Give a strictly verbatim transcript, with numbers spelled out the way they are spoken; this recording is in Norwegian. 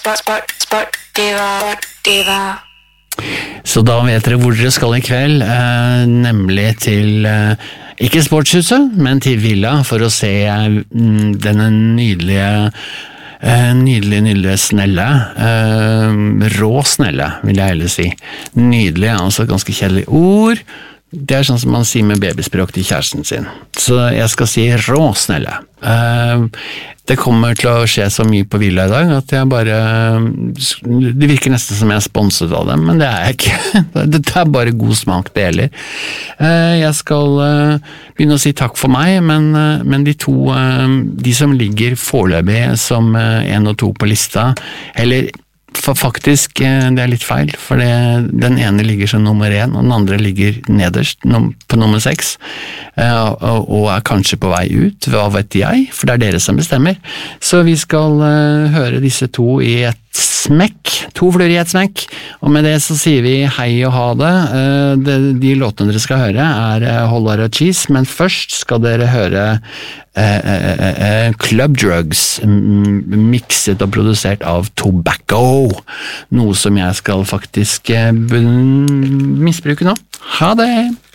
sport, sport, sport, diva, diva. Så da vet dere hvor dere skal i kveld, eh, nemlig til, eh, ikke sportshuset, men til Villa, for å se eh, denne nydelige, eh, nydelige, nydelige snelle. Eh, rå snelle, vil jeg heller si. Nydelig, altså ganske kjedelig ord. Det er sånn som man sier med babyspråk til kjæresten sin. Så jeg skal si rå snelle. Uh, det kommer til å skje så mye på Villa i dag at jeg bare det virker nesten som jeg er sponset av dem, men det er jeg ikke. Det er bare god smak det gjelder. Uh, jeg skal uh, begynne å si takk for meg, men, uh, men de to uh, de som ligger foreløpig som uh, en og to på lista, eller for faktisk, det er litt feil, for det, den ene ligger som nummer én, og den andre ligger nederst på nummer seks, og, og er kanskje på vei ut, hva vet jeg, for det er dere som bestemmer. Så vi skal uh, høre disse to i et smekk, to fluer i et smekk, og med det så sier vi hei og ha det. Uh, de, de låtene dere skal høre er uh, Hollar og Cheese, men først skal dere høre uh, uh, uh, Club Drugs, mikset og produsert av Tobacco, noe som jeg skal faktisk uh, misbruke nå. Ha det!